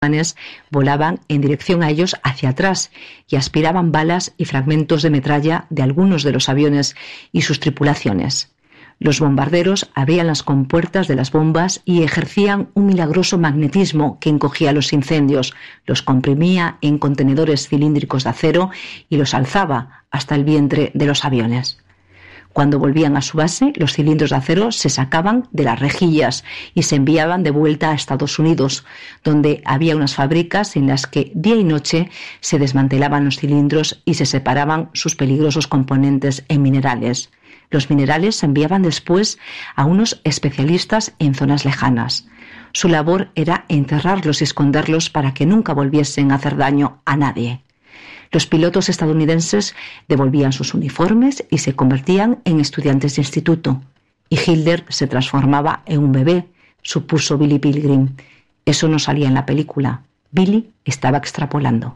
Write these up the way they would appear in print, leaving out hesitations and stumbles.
alemanes volaban en dirección a ellos hacia atrás y aspiraban balas y fragmentos de metralla de algunos de los aviones y sus tripulaciones. Los bombarderos abrían las compuertas de las bombas y ejercían un milagroso magnetismo que encogía los incendios, los comprimía en contenedores cilíndricos de acero y los alzaba hasta el vientre de los aviones. Cuando volvían a su base, los cilindros de acero se sacaban de las rejillas y se enviaban de vuelta a Estados Unidos, donde había unas fábricas en las que día y noche se desmantelaban los cilindros y se separaban sus peligrosos componentes en minerales. Los minerales se enviaban después a unos especialistas en zonas lejanas. Su labor era enterrarlos y esconderlos para que nunca volviesen a hacer daño a nadie. Los pilotos estadounidenses devolvían sus uniformes y se convertían en estudiantes de instituto. Y Hitler se transformaba en un bebé, supuso Billy Pilgrim. Eso no salía en la película. Billy estaba extrapolando.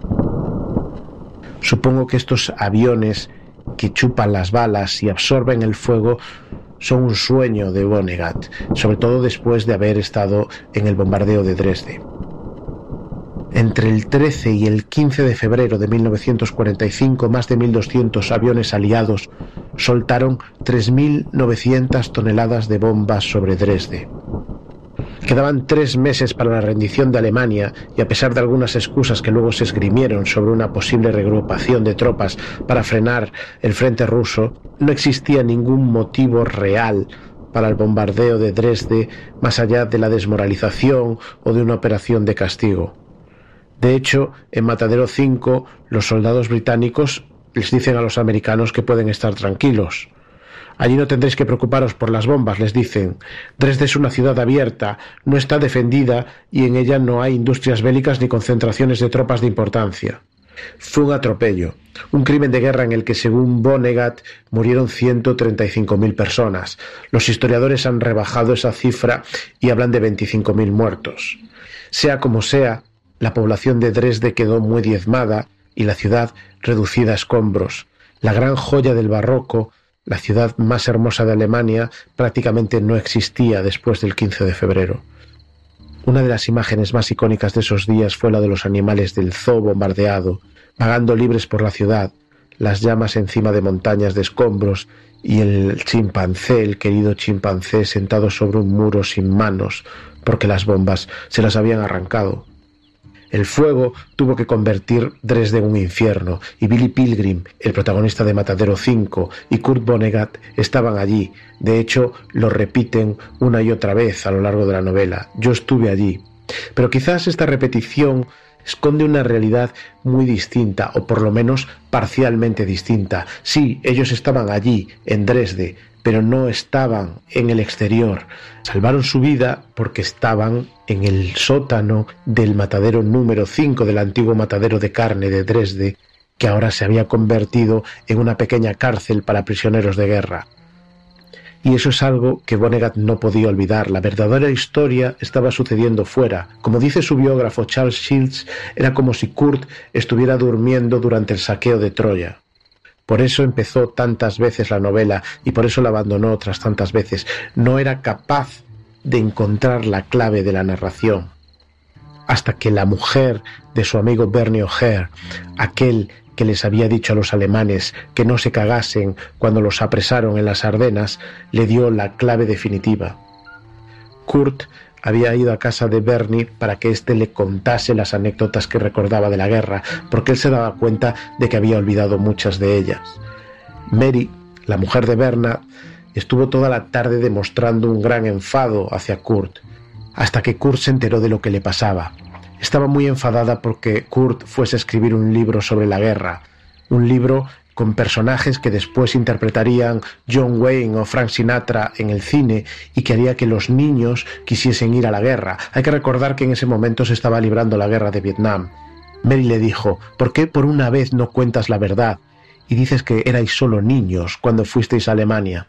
Supongo que estos aviones que chupan las balas y absorben el fuego son un sueño de Vonnegut, sobre todo después de haber estado en el bombardeo de Dresde. Entre el 13 y el 15 de febrero de 1945, más de 1.200 aviones aliados soltaron 3.900 toneladas de bombas sobre Dresde. Quedaban 3 meses para la rendición de Alemania y a pesar de algunas excusas que luego se esgrimieron sobre una posible reagrupación de tropas para frenar el frente ruso, no existía ningún motivo real para el bombardeo de Dresde más allá de la desmoralización o de una operación de castigo. De hecho, en Matadero 5, los soldados británicos les dicen a los americanos que pueden estar tranquilos. Allí no tendréis que preocuparos por las bombas, les dicen. Dresde es una ciudad abierta, no está defendida y en ella no hay industrias bélicas ni concentraciones de tropas de importancia. Fue un atropello, un crimen de guerra en el que, según Vonnegut, murieron 135.000 personas. Los historiadores han rebajado esa cifra y hablan de 25.000 muertos. Sea como sea, la población de Dresde quedó muy diezmada y la ciudad reducida a escombros. La gran joya del barroco, la ciudad más hermosa de Alemania, prácticamente no existía después del 15 de febrero. Una de las imágenes más icónicas de esos días fue la de los animales del zoo bombardeado, vagando libres por la ciudad, las llamas encima de montañas de escombros y el chimpancé, el querido chimpancé, sentado sobre un muro sin manos, porque las bombas se las habían arrancado. El fuego tuvo que convertir Dresde en un infierno, y Billy Pilgrim, el protagonista de Matadero 5, y Kurt Vonnegut estaban allí. De hecho, lo repiten una y otra vez a lo largo de la novela. Yo estuve allí. Pero quizás esta repetición esconde una realidad muy distinta, o por lo menos parcialmente distinta. Sí, ellos estaban allí, en Dresde, pero no estaban en el exterior. Salvaron su vida porque estaban en el sótano del matadero número 5 del antiguo matadero de carne de Dresde, que ahora se había convertido en una pequeña cárcel para prisioneros de guerra. Y eso es algo que Vonnegut no podía olvidar. La verdadera historia estaba sucediendo fuera. Como dice su biógrafo Charles Shields, era como si Kurt estuviera durmiendo durante el saqueo de Troya. Por eso empezó tantas veces la novela y por eso la abandonó otras tantas veces. No era capaz de encontrar la clave de la narración. Hasta que la mujer de su amigo Bernie O'Hare, aquel que les había dicho a los alemanes que no se cagasen cuando los apresaron en las Ardenas, le dio la clave definitiva. Kurt había ido a casa de Bernie para que éste le contase las anécdotas que recordaba de la guerra, porque él se daba cuenta de que había olvidado muchas de ellas. Mary, la mujer de Bernard, estuvo toda la tarde demostrando un gran enfado hacia Kurt, hasta que Kurt se enteró de lo que le pasaba. Estaba muy enfadada porque Kurt fuese a escribir un libro sobre la guerra, un libro con personajes que después interpretarían John Wayne o Frank Sinatra en el cine y que haría que los niños quisiesen ir a la guerra. Hay que recordar que en ese momento se estaba librando la guerra de Vietnam. Mary le dijo: ¿por qué por una vez no cuentas la verdad y dices que erais solo niños cuando fuisteis a Alemania?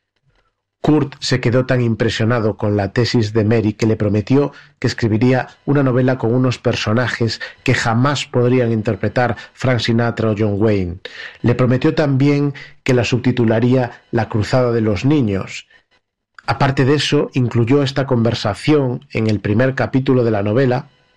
Kurt se quedó tan impresionado con la tesis de Mary que le prometió que escribiría una novela con unos personajes que jamás podrían interpretar Frank Sinatra o John Wayne. Le prometió también que la subtitularía La cruzada de los niños. Aparte de eso, incluyó esta conversación en el primer capítulo de la novela,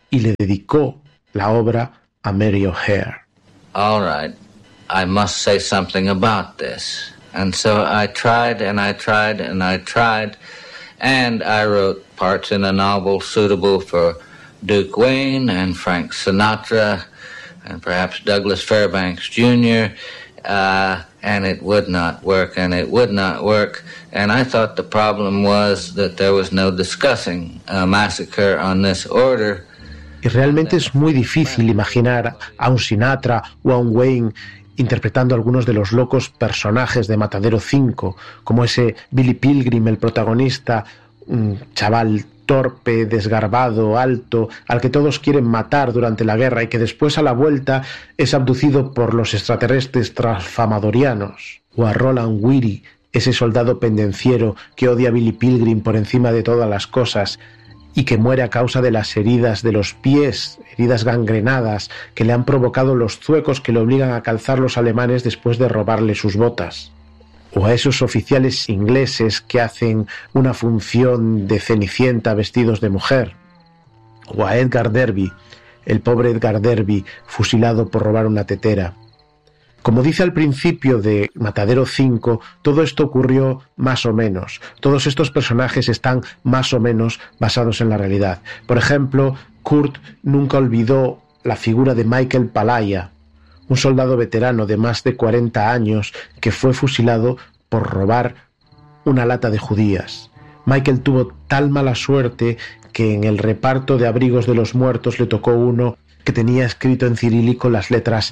y le dedicó la obra a Mary O'Hare. All right, I must say something about this. And so I tried and I tried and I tried, and I wrote parts in a novel suitable for Duke Wayne and Frank Sinatra and perhaps Douglas Fairbanks Jr., and it would not work, and it would not work. And I thought the problem was that there was no discussing a massacre on this order. Y realmente es muy difícil imaginar a un Sinatra o a un Wayne interpretando algunos de los locos personajes de Matadero 5, como ese Billy Pilgrim, el protagonista, un chaval torpe, desgarbado, alto, al que todos quieren matar durante la guerra y que después a la vuelta es abducido por los extraterrestres transfamadorianos, o a Roland Weary, ese soldado pendenciero que odia a Billy Pilgrim por encima de todas las cosas y que muere a causa de las heridas de los pies, heridas gangrenadas que le han provocado los zuecos que le obligan a calzar los alemanes después de robarle sus botas. O a esos oficiales ingleses que hacen una función de Cenicienta vestidos de mujer. O a Edgar Derby, el pobre Edgar Derby, fusilado por robar una tetera. Como dice al principio de Matadero 5, todo esto ocurrió más o menos. Todos estos personajes están más o menos basados en la realidad. Por ejemplo, Kurt nunca olvidó la figura de Michael Palaya, un soldado veterano de más de 40 años que fue fusilado por robar una lata de judías. Michael tuvo tal mala suerte que en el reparto de abrigos de los muertos le tocó uno que tenía escrito en cirílico las letras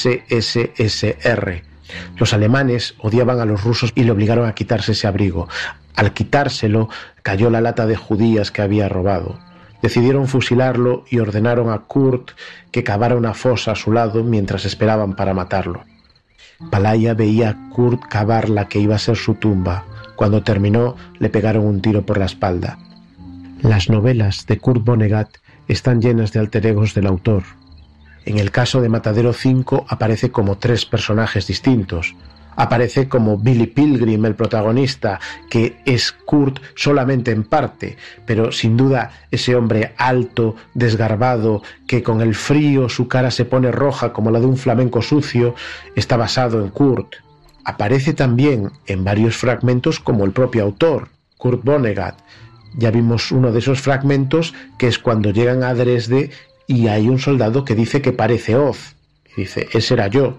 SSSR. Los alemanes odiaban a los rusos y le obligaron a quitarse ese abrigo. Al quitárselo, cayó la lata de judías que había robado. Decidieron fusilarlo y ordenaron a Kurt que cavara una fosa a su lado mientras esperaban para matarlo. Palaya veía a Kurt cavar la que iba a ser su tumba. Cuando terminó, le pegaron un tiro por la espalda. Las novelas de Kurt Vonnegut están llenas de alter egos del autor. En el caso de Matadero 5 aparece como 3 personajes distintos. Aparece como Billy Pilgrim, el protagonista, que es Kurt solamente en parte, pero sin duda ese hombre alto, desgarbado, que con el frío su cara se pone roja como la de un flamenco sucio, está basado en Kurt. Aparece también en varios fragmentos como el propio autor, Kurt Vonnegut. Ya vimos uno de esos fragmentos, que es cuando llegan a Dresde y hay un soldado que dice que parece Oz. Y dice, ese era yo.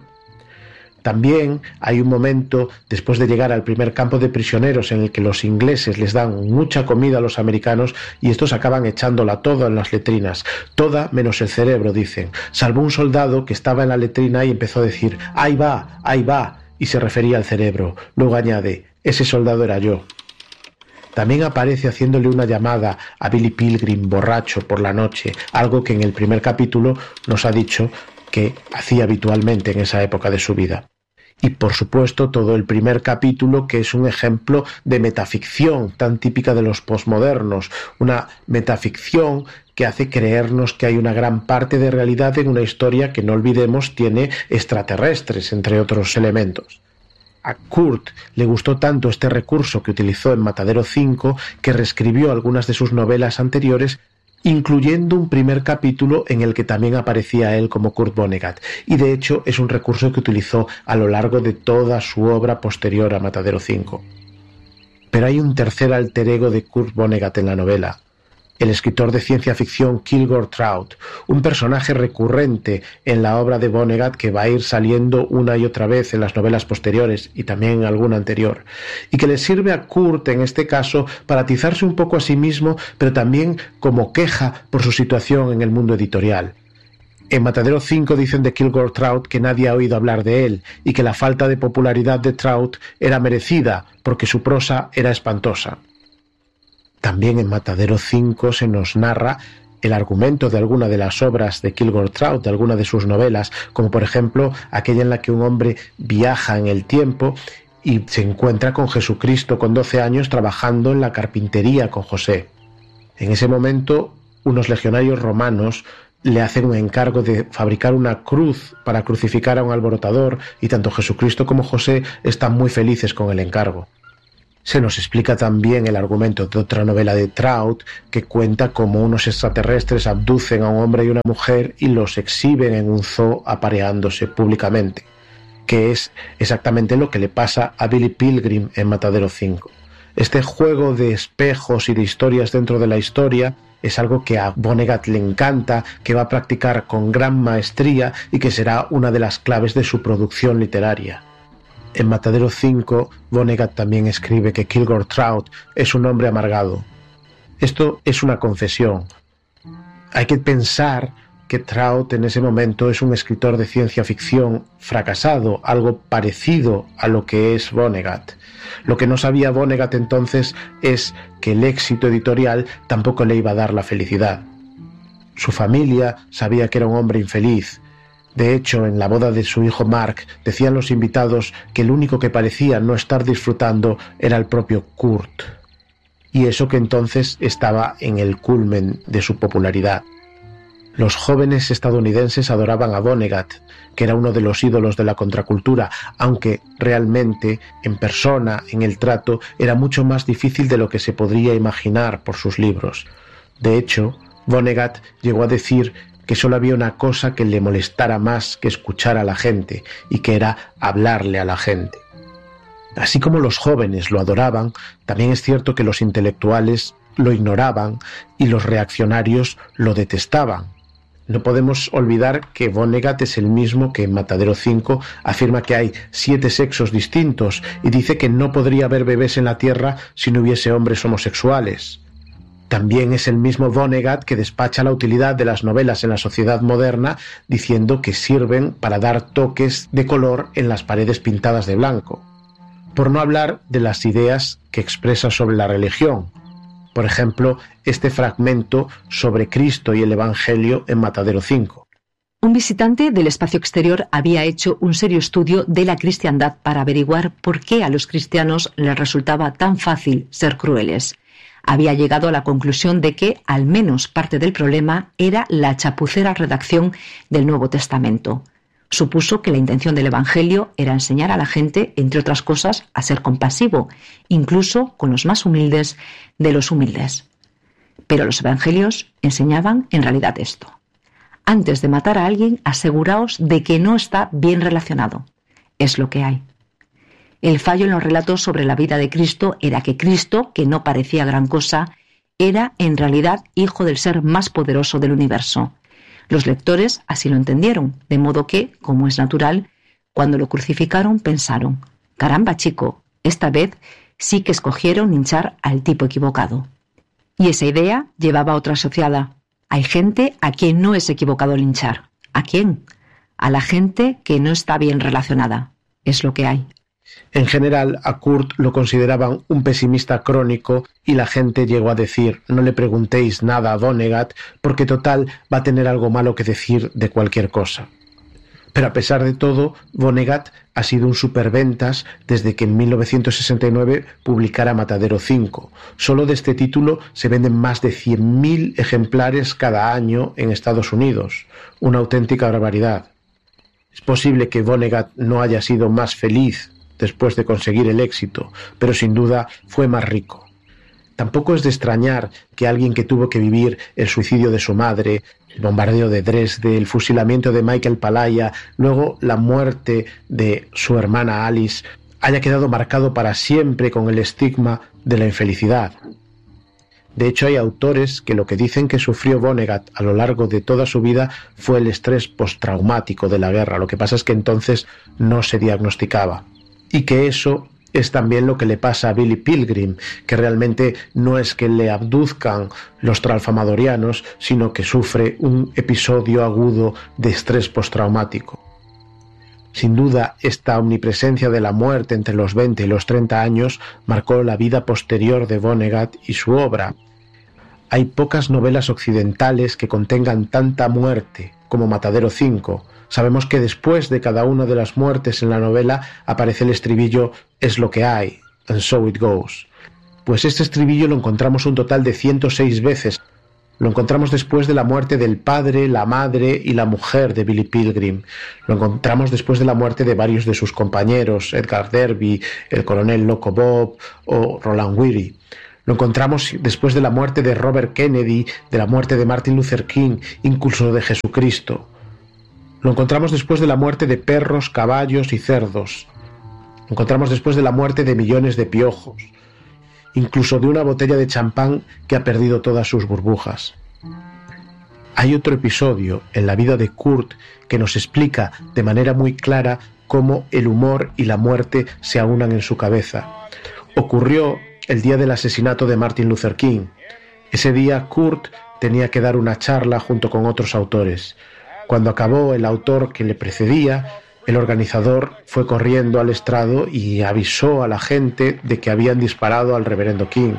También hay un momento, después de llegar al primer campo de prisioneros, en el que los ingleses les dan mucha comida a los americanos y estos acaban echándola toda en las letrinas. Toda menos el cerebro, dicen. Salvo un soldado que estaba en la letrina y empezó a decir, ahí va, y se refería al cerebro. Luego añade, ese soldado era yo. También aparece haciéndole una llamada a Billy Pilgrim borracho por la noche, algo que en el primer capítulo nos ha dicho que hacía habitualmente en esa época de su vida. Y por supuesto todo el primer capítulo, que es un ejemplo de metaficción tan típica de los posmodernos, una metaficción que hace creernos que hay una gran parte de realidad en una historia que, no olvidemos, tiene extraterrestres, entre otros elementos. A Kurt le gustó tanto este recurso que utilizó en Matadero 5 que reescribió algunas de sus novelas anteriores, incluyendo un primer capítulo en el que también aparecía él como Kurt Vonnegut, y de hecho es un recurso que utilizó a lo largo de toda su obra posterior a Matadero 5. Pero hay un tercer alter ego de Kurt Vonnegut en la novela, el escritor de ciencia ficción Kilgore Trout, un personaje recurrente en la obra de Vonnegut que va a ir saliendo una y otra vez en las novelas posteriores y también en alguna anterior, y que le sirve a Kurt en este caso para atizarse un poco a sí mismo, pero también como queja por su situación en el mundo editorial. En Matadero 5 dicen de Kilgore Trout que nadie ha oído hablar de él y que la falta de popularidad de Trout era merecida porque su prosa era espantosa. También en Matadero 5 se nos narra el argumento de alguna de las obras de Kilgore Trout, de alguna de sus novelas, como por ejemplo aquella en la que un hombre viaja en el tiempo y se encuentra con Jesucristo con 12 años trabajando en la carpintería con José. En ese momento, unos legionarios romanos le hacen un encargo de fabricar una cruz para crucificar a un alborotador y tanto Jesucristo como José están muy felices con el encargo. Se nos explica también el argumento de otra novela de Trout que cuenta cómo unos extraterrestres abducen a un hombre y una mujer y los exhiben en un zoo apareándose públicamente, que es exactamente lo que le pasa a Billy Pilgrim en Matadero 5. Este juego de espejos y de historias dentro de la historia es algo que a Vonnegut le encanta, que va a practicar con gran maestría y que será una de las claves de su producción literaria. En Matadero 5, Vonnegut también escribe que Kilgore Trout es un hombre amargado. Esto es una confesión. Hay que pensar que Trout en ese momento es un escritor de ciencia ficción fracasado, algo parecido a lo que es Vonnegut. Lo que no sabía Vonnegut entonces es que el éxito editorial tampoco le iba a dar la felicidad. Su familia sabía que era un hombre infeliz. De hecho, en la boda de su hijo Mark, decían los invitados que el único que parecía no estar disfrutando era el propio Kurt. Y eso que entonces estaba en el culmen de su popularidad. Los jóvenes estadounidenses adoraban a Vonnegut, que era uno de los ídolos de la contracultura, aunque realmente, en persona, en el trato, era mucho más difícil de lo que se podría imaginar por sus libros. De hecho, Vonnegut llegó a decir que solo había una cosa que le molestara más que escuchar a la gente, y que era hablarle a la gente. Así como los jóvenes lo adoraban, también es cierto que los intelectuales lo ignoraban y los reaccionarios lo detestaban. No podemos olvidar que Vonnegut es el mismo que en Matadero 5 afirma que hay 7 sexos distintos y dice que no podría haber bebés en la Tierra si no hubiese hombres homosexuales. También es el mismo Vonnegut que despacha la utilidad de las novelas en la sociedad moderna diciendo que sirven para dar toques de color en las paredes pintadas de blanco. Por no hablar de las ideas que expresa sobre la religión. Por ejemplo, este fragmento sobre Cristo y el Evangelio en Matadero 5. Un visitante del espacio exterior había hecho un serio estudio de la cristiandad para averiguar por qué a los cristianos les resultaba tan fácil ser crueles. Había llegado a la conclusión de que, al menos parte del problema, era la chapucera redacción del Nuevo Testamento. Supuso que la intención del Evangelio era enseñar a la gente, entre otras cosas, a ser compasivo, incluso con los más humildes de los humildes. Pero los Evangelios enseñaban en realidad esto. Antes de matar a alguien, aseguraos de que no está bien relacionado. Es lo que hay. El fallo en los relatos sobre la vida de Cristo era que Cristo, que no parecía gran cosa, era en realidad hijo del ser más poderoso del universo. Los lectores así lo entendieron, de modo que, como es natural, cuando lo crucificaron pensaron: «Caramba, chico, esta vez sí que escogieron linchar al tipo equivocado». Y esa idea llevaba a otra asociada. Hay gente a quien no es equivocado linchar. ¿A quién? A la gente que no está bien relacionada. Es lo que hay. En general, a Kurt lo consideraban un pesimista crónico y la gente llegó a decir: no le preguntéis nada a Vonnegut porque total va a tener algo malo que decir de cualquier cosa. Pero a pesar de todo, Vonnegut ha sido un superventas desde que en 1969 publicara Matadero 5. Solo de este título se venden más de 100.000 ejemplares cada año en Estados Unidos. Una auténtica barbaridad. Es posible que Vonnegut no haya sido más feliz después de conseguir el éxito, pero sin duda fue más rico. Tampoco es de extrañar que alguien que tuvo que vivir el suicidio de su madre, el bombardeo de Dresde, el fusilamiento de Michael Palaya, luego la muerte de su hermana Alice, haya quedado marcado para siempre con el estigma de la infelicidad. De hecho, hay autores que lo que dicen que sufrió Vonnegut a lo largo de toda su vida fue el estrés postraumático de la guerra. Lo que pasa es que entonces no se diagnosticaba. Y que eso es también lo que le pasa a Billy Pilgrim, que realmente no es que le abduzcan los tralfamadorianos, sino que sufre un episodio agudo de estrés postraumático. Sin duda, esta omnipresencia de la muerte entre los 20 y los 30 años marcó la vida posterior de Vonnegut y su obra. Hay pocas novelas occidentales que contengan tanta muerte como Matadero 5. Sabemos que después de cada una de las muertes en la novela aparece el estribillo «Es lo que hay», «and so it goes». Pues este estribillo lo encontramos un total de 106 veces, Lo encontramos después de la muerte del padre, la madre y la mujer de Billy Pilgrim. Lo encontramos después de la muerte de varios de sus compañeros, Edgar Derby, el coronel Loco Bob o Roland Weary. Lo encontramos después de la muerte de Robert Kennedy, de la muerte de Martin Luther King, incluso de Jesucristo. Lo encontramos después de la muerte de perros, caballos y cerdos. Lo encontramos después de la muerte de millones de piojos, incluso de una botella de champán que ha perdido todas sus burbujas. Hay otro episodio en la vida de Kurt que nos explica de manera muy clara cómo el humor y la muerte se aunan en su cabeza. Ocurrió el día del asesinato de Martin Luther King. Ese día Kurt tenía que dar una charla junto con otros autores. Cuando acabó el autor que le precedía, el organizador fue corriendo al estrado y avisó a la gente de que habían disparado al reverendo King.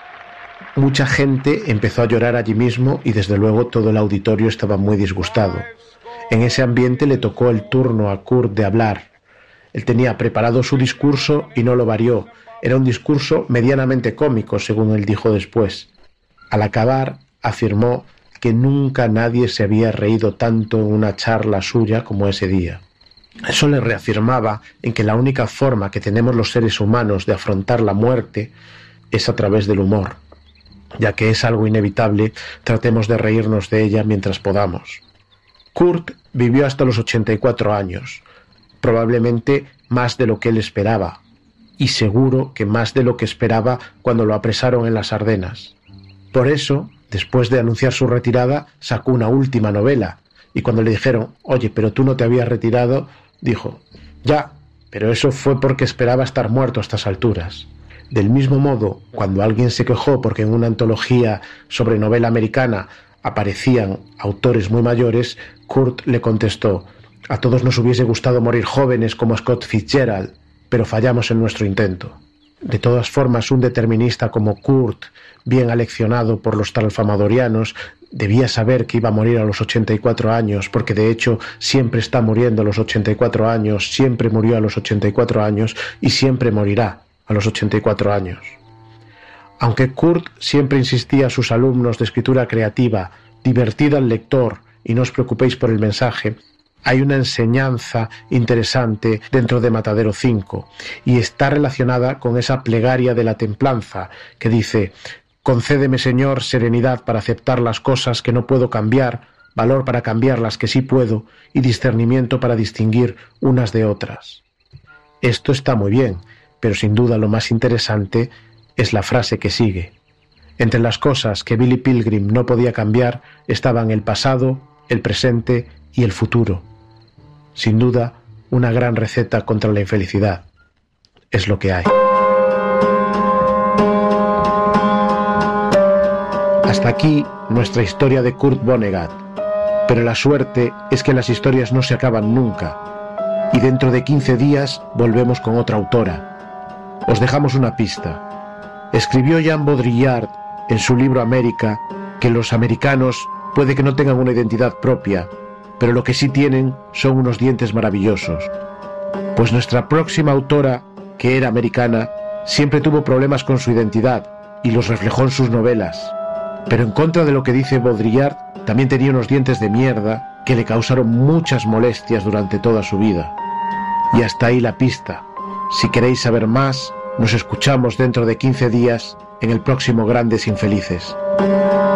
Mucha gente empezó a llorar allí mismo y desde luego todo el auditorio estaba muy disgustado. En ese ambiente le tocó el turno a Kurt de hablar. Él tenía preparado su discurso y no lo varió. Era un discurso medianamente cómico, según él dijo después. Al acabar, afirmó que nunca nadie se había reído tanto en una charla suya como ese día. Eso le reafirmaba en que la única forma que tenemos los seres humanos de afrontar la muerte es a través del humor. Ya que es algo inevitable, tratemos de reírnos de ella mientras podamos. Kurt vivió hasta los 84 años, probablemente más de lo que él esperaba, y seguro que más de lo que esperaba cuando lo apresaron en las Ardenas. Por eso, después de anunciar su retirada, sacó una última novela, y cuando le dijeron, oye, pero tú no te habías retirado, dijo, ya, pero eso fue porque esperaba estar muerto a estas alturas. Del mismo modo, cuando alguien se quejó porque en una antología sobre novela americana aparecían autores muy mayores, Kurt le contestó, a todos nos hubiese gustado morir jóvenes como Scott Fitzgerald, pero fallamos en nuestro intento. De todas formas, un determinista como Kurt, bien aleccionado por los talfamadorianos, debía saber que iba a morir a los 84 años, porque de hecho siempre está muriendo a los 84 años, siempre murió a los 84 años y siempre morirá a los 84 años. Aunque Kurt siempre insistía a sus alumnos de escritura creativa, divertid al lector y no os preocupéis por el mensaje, hay una enseñanza interesante dentro de Matadero 5 y está relacionada con esa plegaria de la templanza que dice: concédeme, Señor, serenidad para aceptar las cosas que no puedo cambiar, valor para cambiar las que sí puedo y discernimiento para distinguir unas de otras. Esto está muy bien, pero sin duda lo más interesante es la frase que sigue. Entre las cosas que Billy Pilgrim no podía cambiar estaban el pasado, el presente y el futuro. Sin duda, una gran receta contra la infelicidad. Es lo que hay. Hasta aquí nuestra historia de Kurt Vonnegut. Pero la suerte es que las historias no se acaban nunca. Y dentro de 15 días volvemos con otra autora. Os dejamos una pista. Escribió Jean Baudrillard en su libro América que los americanos puede que no tengan una identidad propia, pero lo que sí tienen son unos dientes maravillosos. Pues nuestra próxima autora, que era americana, siempre tuvo problemas con su identidad y los reflejó en sus novelas. Pero en contra de lo que dice Baudrillard, también tenía unos dientes de mierda que le causaron muchas molestias durante toda su vida. Y hasta ahí la pista. Si queréis saber más, nos escuchamos dentro de 15 días en el próximo Grandes Infelices.